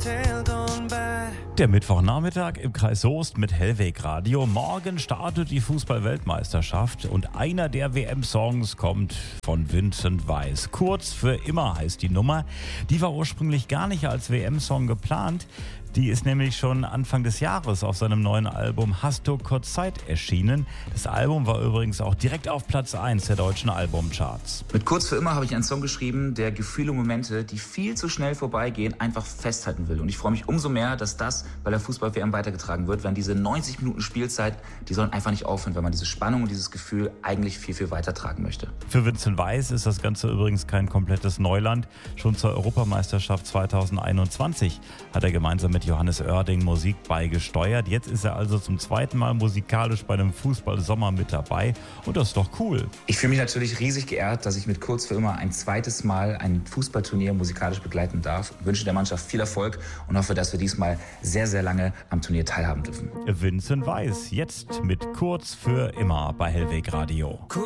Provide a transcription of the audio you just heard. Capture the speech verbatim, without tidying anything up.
tail gone bad. Der Mittwochnachmittag im Kreis Soest mit Hellweg Radio. Morgen startet die Fußball-Weltmeisterschaft und einer der W M-Songs kommt von Vincent Weiss. Kurz für immer heißt die Nummer. Die war ursprünglich gar nicht als W M-Song geplant. Die ist nämlich schon Anfang des Jahres auf seinem neuen Album Hast du kurz Zeit erschienen. Das Album war übrigens auch direkt auf Platz eins der deutschen Albumcharts. Mit Kurz für immer habe ich einen Song geschrieben, der Gefühle und Momente, die viel zu schnell vorbeigehen, einfach festhalten will. Und ich freue mich umso mehr, dass das bei der Fußball-W M weitergetragen wird, wenn diese neunzig Minuten Spielzeit, die sollen einfach nicht aufhören, weil man diese Spannung und dieses Gefühl eigentlich viel, viel weitertragen möchte. Für Vincent Weiss ist das Ganze übrigens kein komplettes Neuland. Schon zur Europameisterschaft zweitausendeinundzwanzig hat er gemeinsam mit Johannes Oerding Musik beigesteuert. Jetzt ist er also zum zweiten Mal musikalisch bei einem Fußball-Sommer mit dabei und das ist doch cool. Ich fühle mich natürlich riesig geehrt, dass ich mit Kurz für immer ein zweites Mal ein Fußballturnier musikalisch begleiten darf. Ich wünsche der Mannschaft viel Erfolg und hoffe, dass wir diesmal sehr, sehr lange am Turnier teilhaben dürfen. Vincent Weiss, jetzt mit Kurz für immer bei Hellweg Radio.